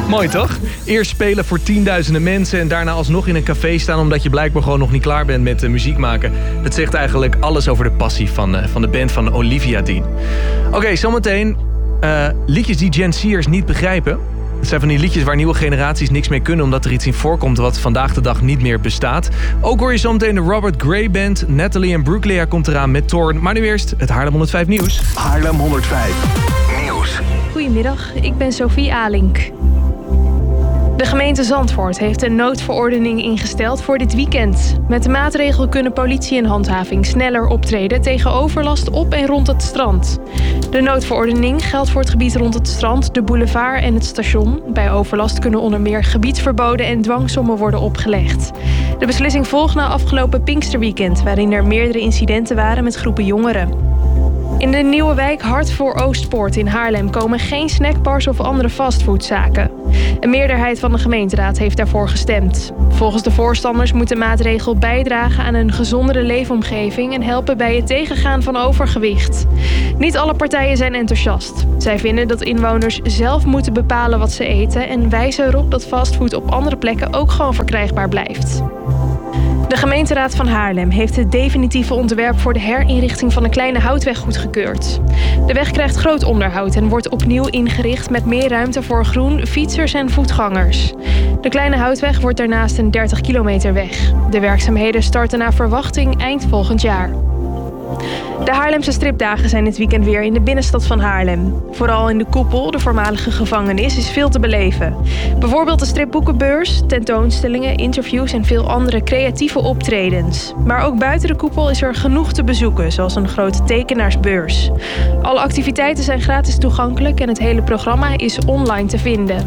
Mooi toch? Eerst spelen voor tienduizenden mensen en daarna alsnog in een café staan omdat je blijkbaar gewoon nog niet klaar bent met muziek maken. Dat zegt eigenlijk alles over de passie van de band van Olivia Dean. Oké, zometeen liedjes die Gen Z'ers niet begrijpen. Het zijn van die liedjes waar nieuwe generaties niks mee kunnen omdat er iets in voorkomt wat vandaag de dag niet meer bestaat. Ook hoor je zometeen de Robert Gray Band. Natalie en Brooklyn komt eraan met Thorn. Maar nu eerst het Haarlem 105 nieuws. Haarlem 105 nieuws. Goedemiddag, ik ben Sophie Alink. De gemeente Zandvoort heeft een noodverordening ingesteld voor dit weekend. Met de maatregel kunnen politie en handhaving sneller optreden tegen overlast op en rond het strand. De noodverordening geldt voor het gebied rond het strand, de boulevard en het station. Bij overlast kunnen onder meer gebiedsverboden en dwangsommen worden opgelegd. De beslissing volgt na afgelopen Pinksterweekend, waarin er meerdere incidenten waren met groepen jongeren. In de nieuwe wijk Hart voor Oostpoort in Haarlem komen geen snackbars of andere fastfoodzaken. Een meerderheid van de gemeenteraad heeft daarvoor gestemd. Volgens de voorstanders moet de maatregel bijdragen aan een gezondere leefomgeving en helpen bij het tegengaan van overgewicht. Niet alle partijen zijn enthousiast. Zij vinden dat inwoners zelf moeten bepalen wat ze eten en wijzen erop dat fastfood op andere plekken ook gewoon verkrijgbaar blijft. De gemeenteraad van Haarlem heeft het definitieve ontwerp voor de herinrichting van de Kleine Houtweg goedgekeurd. De weg krijgt groot onderhoud en wordt opnieuw ingericht met meer ruimte voor groen, fietsers en voetgangers. De Kleine Houtweg wordt daarnaast een 30 kilometer weg. De werkzaamheden starten naar verwachting eind volgend jaar. De Haarlemse stripdagen zijn dit weekend weer in de binnenstad van Haarlem. Vooral in de Koepel, de voormalige gevangenis, is veel te beleven. Bijvoorbeeld de stripboekenbeurs, tentoonstellingen, interviews en veel andere creatieve optredens. Maar ook buiten de Koepel is er genoeg te bezoeken, zoals een grote tekenaarsbeurs. Alle activiteiten zijn gratis toegankelijk en het hele programma is online te vinden.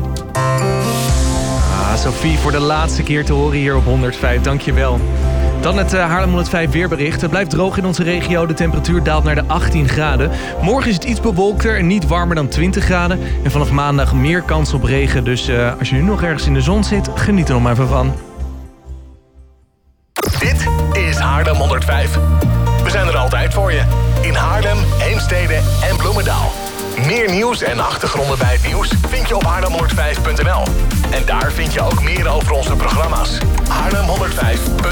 Sophie, voor de laatste keer te horen hier op 105, dankjewel. Dan het Haarlem 105 weerbericht. Het blijft droog in onze regio. De temperatuur daalt naar de 18 graden. Morgen is het iets bewolkter en niet warmer dan 20 graden. En vanaf maandag meer kans op regen. Dus als je nu nog ergens in de zon zit, geniet er nog maar even van. Dit is Haarlem 105. We zijn er altijd voor je. In Haarlem, Heemstede en Bloemendaal. Meer nieuws en achtergronden bij het nieuws vind je op haarlem105.nl. En daar vind je ook meer over onze programma's. Haarlem105.nl